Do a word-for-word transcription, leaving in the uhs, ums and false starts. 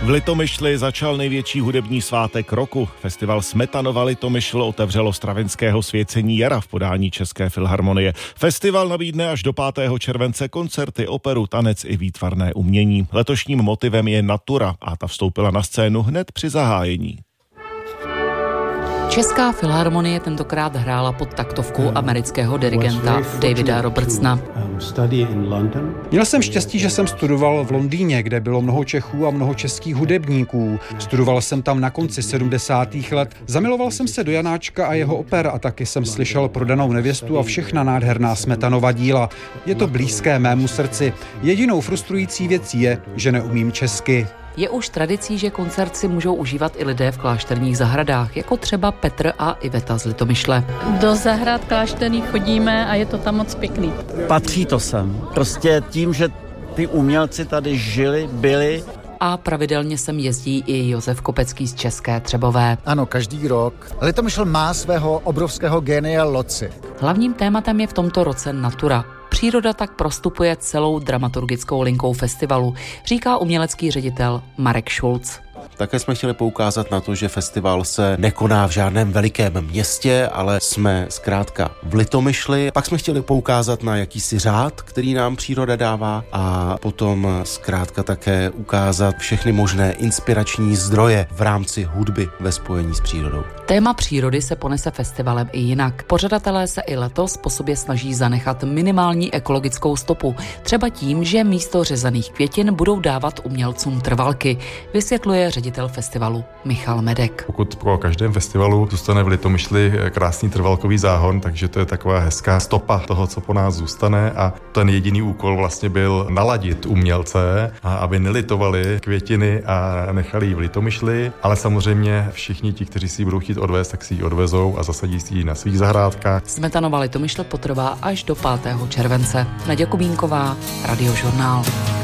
V Litomyšli začal největší hudební svátek roku. Festival Smetanova Litomyšl otevřelo stravinského svěcení jara v podání České filharmonie. Festival nabídne až do pátého července koncerty, operu, tanec i výtvarné umění. Letošním motivem je natura a ta vstoupila na scénu hned při zahájení. Česká filharmonie tentokrát hrála pod taktovkou amerického dirigenta Davida Robertsona. Měl jsem štěstí, že jsem studoval v Londýně, kde bylo mnoho Čechů a mnoho českých hudebníků. Studoval jsem tam na konci sedmdesátých let. Zamiloval jsem se do Janáčka a jeho oper a taky jsem slyšel Prodanou nevěstu a všechna nádherná Smetanova díla. Je to blízké mému srdci. Jedinou frustrující věcí je, že neumím česky. Je už tradicí, že koncert si můžou užívat i lidé v klášterních zahradách, jako třeba Petr a Iveta z Litomyšle. Do zahrad klášterních chodíme a je to tam moc pěkný. Patří to sem. Prostě tím, že ty umělci tady žili, byli. A pravidelně sem jezdí i Josef Kopecký z České Třebové. Ano, každý rok. Litomyšl má svého obrovského génia loci. Hlavním tématem je v tomto roce natura. Příroda tak prostupuje celou dramaturgickou linkou festivalu, říká umělecký ředitel Marek Šulc. Také jsme chtěli poukázat na to, že festival se nekoná v žádném velikém městě, ale jsme zkrátka v Litomyšli. Pak jsme chtěli poukázat na jakýsi řád, který nám příroda dává, a potom zkrátka také ukázat všechny možné inspirační zdroje v rámci hudby ve spojení s přírodou. Téma přírody se ponese festivalem i jinak. Pořadatelé se i letos po sobě snaží zanechat minimální ekologickou stopu, třeba tím, že místo řezaných květin budou dávat umělcům trvalky, vysvětluje ředitel festivalu Michal Medek. Pokud po každém festivalu zůstane v Litomyšli krásný trvalkový záhon, takže to je taková hezká stopa toho, co po nás zůstane, a ten jediný úkol vlastně byl naladit umělce, a aby nelitovali květiny a nechali ji v Litomyšli, ale samozřejmě všichni ti, kteří si ji budou chtít odvést, tak si ji odvezou a zasadí si ji na svých zahrádkách. Smetanova Litomyšl potrvá až do pátého července. Naďa Kubínková, Radiožurnál.